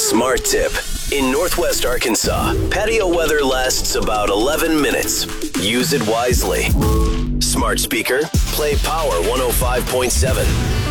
Smart tip. In Northwest Arkansas, patio weather lasts about 11 minutes. Use it wisely. Smart speaker, play Power 105.7.